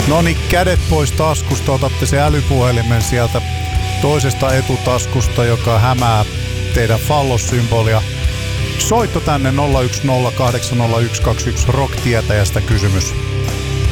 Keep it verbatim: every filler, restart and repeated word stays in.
No niin, kädet pois taskusta, otatte se älypuhelimen sieltä toisesta etutaskusta, joka hämää teidän fallossymbolia. Soitto tänne nolla yksi nolla kahdeksan nolla yksi kaksi yksi Rock-tietäjästä kysymys.